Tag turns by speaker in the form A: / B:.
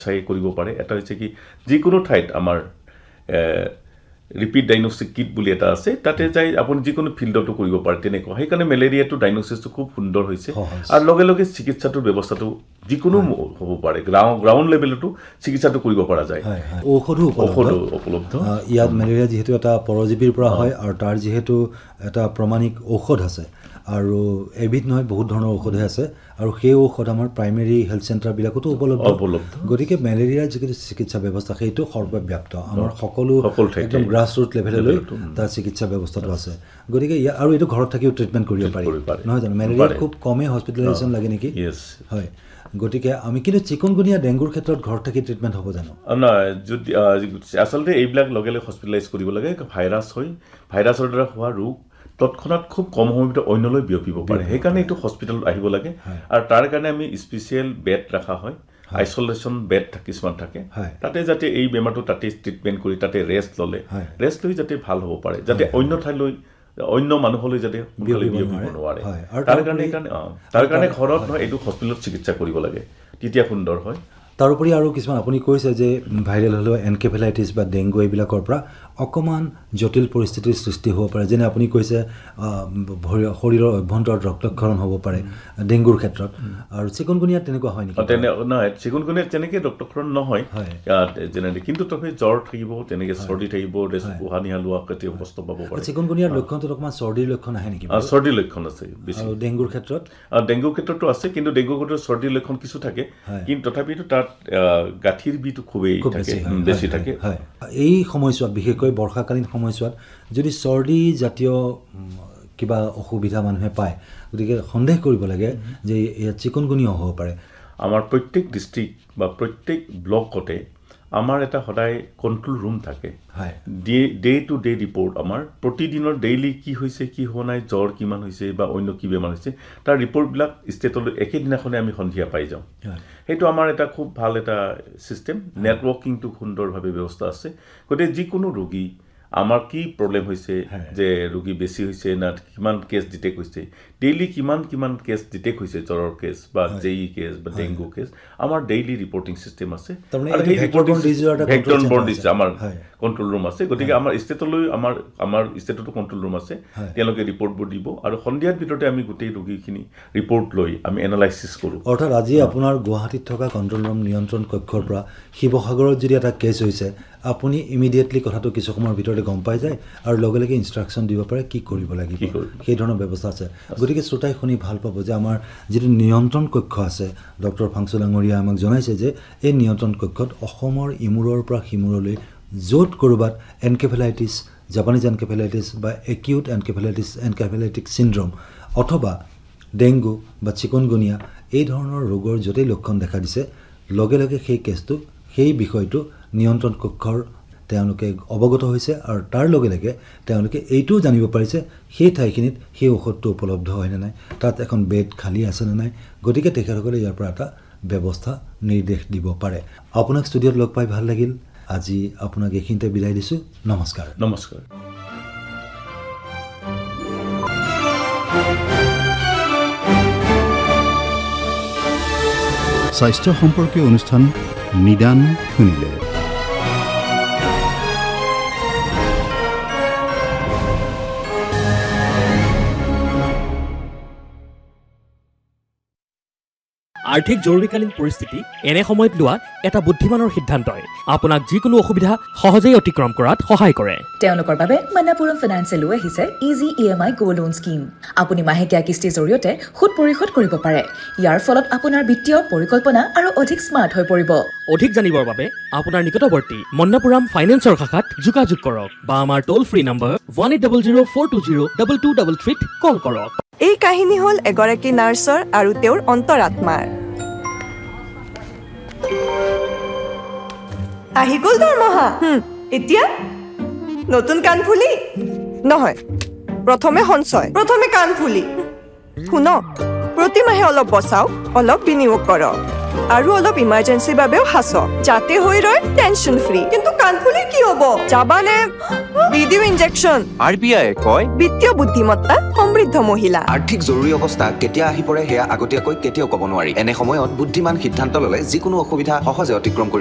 A: চাই কৰিব পাৰে এটা হৈছে কি যিকোনো ঠাইত আমাৰ ৰিপিট ডাইগনষ্টিক কিট বুলি এটা আছে তাতে যাই আপুনি যিকোনো ফিল্ডতো কৰিব পাৰে তেনেকুৱা সেইকাৰণে মেলেৰিয়াটো ডাইগনচিছটো খুব সুন্দৰ হৈছে আৰু লগে লগে চিকিৎসাটোৰ ব্যৱস্থাটো যিকোনো হ'ব পাৰে গ্ৰাউণ্ড লেভেলতো চিকিৎসাটো কৰিব পৰা যায়
B: ঔষধো
A: উপলব্ধ
B: ইয়াত মেলেৰিয়া যিহেতু এটা পৰজীৱীৰ পৰা হয় আৰু তাৰ যিহেতু এটা প্ৰমাণিক ঔষধ আছে আৰু এবিধ নহয় বহুত ধৰণৰ ঔষধে আছে আৰু সেই ঔষধ আমাৰ প্ৰাইমেৰী হেল্থ চেণ্টাৰবিলাকতো উপলব্ধ গতিকে মেলেৰিয়াৰ যিটো চিকিৎসা ব্যৱস্থা সেইটো সৰ্বব্যাপ্ত আমাৰ সকলো একদম গ্ৰাছ ৰুট লেভেললৈ তাৰ চিকিৎসা ব্যৱস্থাটো আছে গতিকে আৰু এইটো ঘৰত থাকিও ট্ৰিটমেণ্ট কৰিব পাৰি নহয় জানো মেলেৰিয়াত খুব কমেই হস্পিটেলাইজেশ্যন লাগে নেকি হয় গতিকে আমি কিন্তু চিকুনগুনিয়া ডেংগুৰ ক্ষেত্ৰত ঘৰত থাকি ট্ৰিটমেণ্ট হ'ব জানো
A: নহয় যদি আচলতে এইবিলাক লগে লগে হস্পিটেলাইজ কৰিব লাগে ভাইৰাছ হয় ভাইৰাছৰ দ্বাৰা হোৱা ৰোগ তৎক্ষণাত খুব কম সময়ৰ ভিতৰত অন্যলৈ বিয়পিব পাৰে সেইকাৰণে এইটো হস্পিটেলত আহিব লাগে আৰু তাৰ কাৰণে আমি স্পেচিয়েল বেড ৰখা হয় আইচলেশ্যন বেড কিছুমান থাকে তাতে যাতে এই বেমাৰটো তাতে ট্ৰিটমেণ্ট কৰি তাতে ৰেষ্ট লৈ যাতে ভাল হ'ব পাৰে যাতে অন্য ঠাইলৈ অন্য মানুহলৈ যাতে বিয়পিব নোৱাৰে তাৰ কাৰণে ঘৰত নহয় এইটো হস্পিটেলত চিকিৎসা কৰিব লাগে তেতিয়া সুন্দৰ হয়
B: তাৰোপৰি আৰু কিছুমান আপুনি কৈছে যে ভাইৰেল হ'লেও এনকেফেলাইটিছ বা ডেংগু এইবিলাকৰ পৰা অকণমান জটিল পৰিস্থিতিৰ সৃষ্টি হ'ব পাৰে যেনে আপুনি কৈছে শৰীৰৰ অভ্যন্তৰত ৰক্তক্ষৰণ হ'ব পাৰে ডেংগুৰ ক্ষেত্ৰত আৰু চিকুনগুনিয়াত তেনেকুৱা হয় নেকি
A: নহয় চিকুনগুনিয়াত তেনেকৈ ৰক্তক্ষৰণ নহয় জেনেৰেলি কিন্তু তথাপি জ্বৰ থাকিব তেনেকৈ চৰ্দি থাকিব উশাহ নিশাহ লোৱা কেতিয়াবা কষ্ট পাব পাৰে
B: চিকুনগুনিয়াৰ লক্ষণটোত অকণমান চৰ্দিৰ লক্ষণ আহে নেকি
A: চৰ্দিৰ লক্ষণ আছে বেছি
B: আৰু ডেংগুৰ ক্ষেত্ৰতো
A: আছে কিন্তু ডেংগুৰ ক্ষেত্ৰত চৰ্দিৰ লক্ষণ কিছু থাকে কিন্তু তথাপিতো তাত গাঁঠিৰ বিটো খুবেই বেছি থাকে
B: এই সময়ছোৱাত বিশেষকৈ বৰ্ষাকালীন সময়ছোৱাত যদি চৰ্দি জাতীয় কিবা অসুবিধা মানুহে পায় গতিকে সন্দেহ কৰিব লাগে যে ইয়াত চিকুনগুনিয়া হ'ব পাৰে
A: আমাৰ প্ৰত্যেক ডিষ্ট্ৰিক্ট বা প্ৰত্যেক ব্লকতে আমাৰ এটা সদায় কণ্ট্ৰল ৰুম থাকে ডে টু ডে ৰিপৰ্ট আমাৰ প্ৰতিদিনৰ ডেইলি কি হৈছে কি হোৱা নাই জ্বৰ কিমান হৈছে বা অন্য কি বেমাৰ হৈছে তাৰ ৰিপৰ্টবিলাক ষ্টেটলৈ একেদিনাখনে আমি সন্ধিয়া পাই যাওঁ সেইটো আমাৰ এটা খুব ভাল এটা ছিষ্টেম নেটৱৰ্কিংটো সুন্দৰভাৱে ব্যৱস্থা আছে গতিকে যিকোনো ৰোগী আমাৰ কি প্ৰব্লেম হৈছে যে ৰোগী বেছি হৈছে না কিমান কেছ ডিটেক্ট হৈছে ডেইলি কিমান কেছ ডিটেক্ট হৈছে জ্বৰৰ কেছ বা জেই কেছ বা ডেংগু কেছ আমাৰ ডেইলি ৰিপৰ্টিং ছিষ্টেম আছে আমাৰ কণ্ট্ৰল ৰুম আছে গতিকে আমাৰ ষ্টেটলৈ আমাৰ ষ্টেটতো কণ্ট্ৰল ৰুম আছে তেওঁলোকে ৰিপৰ্টবোৰ দিব আৰু সন্ধিয়াৰ ভিতৰতে আমি গোটেই ৰোগীখিনি ৰিপৰ্ট লৈ আমি এনালাইচিছ কৰোঁ
B: অৰ্থাৎ আজি আপোনাৰ গুৱাহাটীত থকা কণ্ট্ৰল ৰুম নিয়ন্ত্ৰণ কক্ষৰ পৰা শিৱসাগৰত যদি এটা কেছ হৈছে আপুনি ইমিডিয়েটলি কথাটো কিছু সময়ৰ ভিতৰতে গম পাই যায় আৰু লগে লগে ইনষ্ট্ৰাকশ্যন দিব পাৰে কি কৰিব লাগিব সেই ধৰণৰ ব্যৱস্থা আছে গতিকে শ্ৰোতাই শুনি ভাল পাব যে আমাৰ যিটো নিয়ন্ত্ৰণ কক্ষ আছে ডক্টৰ ফাংচু ডাঙৰীয়াই আমাক জনাইছে যে এই নিয়ন্ত্ৰণ কক্ষত অসমৰ ইমূৰৰ পৰা সিমূৰলৈ য'ত ক'ৰবাত এনকেফেলাইটিছ জাপানিজ এনকেফেলাইটিছ বা একিউট এনকেফেলাইটিক চিণ্ড্ৰম অথবা ডেংগু বা চিকুনগুনিয়া এই ধৰণৰ ৰোগৰ য'তেই লক্ষণ দেখা দিছে লগে লগে সেই কেছটো সেই বিষয়টো নিয়ন্ত্ৰণ কক্ষৰ তেওঁলোকে অৱগত হৈছে আৰু তাৰ লগে লগে তেওঁলোকে এইটোও জানিব পাৰিছে সেই ঠাইখিনিত সেই ঔষধটো উপলব্ধ হয়নে নাই তাত এখন বেড খালী আছেনে নাই গতিকে তেখেতসকলে ইয়াৰ পৰা এটা ব্যৱস্থা নিৰ্দেশ দিব পাৰে আপোনাক ষ্টুডিঅ'ত লগ পাই ভাল লাগিল আজি আপোনাক এইখিনিতে বিদায় দিছোঁ নমস্কাৰ
C: স্বাস্থ্য সম্পৰ্কীয় অনুষ্ঠান নিদান শুনিলে
D: আৰ্থিক জৰুৰীকালীন পৰিস্থিতি এনে সময়ত লোৱা এটা বুদ্ধিমানৰ সিদ্ধান্তই আপোনাক যিকোনো অসুবিধা সহজেই অতিক্ৰম কৰাত সহায় কৰে
E: তেওঁলোকৰ বাবে মন্নাপুৰম ফাইনেন্সে লৈ আহিছে ইজি ইএমআই গো লোন স্কিম আপুনি মাহেকীয়া কিস্তিৰ জৰিয়তে সুদ পৰিশোধ কৰিব পাৰে ইয়াৰ ফলত আপোনাৰ বিত্তীয় পৰিকল্পনা আৰু অধিক স্মাৰ্ট হৈ পৰিব
D: অধিক জানিবৰ বাবে আপোনাৰ নিকটৱৰ্তী মন্নাপুৰম ফাইনেন্সৰ শাখাত যোগাযোগ কৰক বা আমাৰ টোল ফ্ৰী নম্বৰ 1800420223 কল কৰক
F: এই কাহিনী হ'ল এগৰাকী নাৰ্ছৰ আৰু তেওঁৰ অন্তৰাত্মাৰ আহি গ'ল দৰমহা এতিয়া নতুন কাণফুলি নহয় প্ৰথমে সঞ্চয় প্ৰথমে কাণফুলি শুনক প্ৰতি মাহে অলপ বচাওক অলপ বিনিয়োগ কৰক আৰু অলপ ইমাৰ্জেঞ্চিৰ বাবেও সাঁচক যাতে হৈ ৰয় টেনশ্যন ফ্ৰী কিন্তু কাণফুলি কি হ'ব যাবানে ভিডিঅ' ইনজেকশ্যন
G: RBI কয়
F: বিত্তীয় বুদ্ধিমত্তা সমৃদ্ধ মহিলা
H: আৰ্থিক জৰুৰী অৱস্থা কেতিয়া আহি পৰে সেয়া আগতীয়াকৈ কেতিয়াও ক'ব নোৱাৰি এনে সময়ত বুদ্ধিমান সিদ্ধান্ত ল'লে যিকোনো অসুবিধা সহজে অতিক্ৰম কৰিব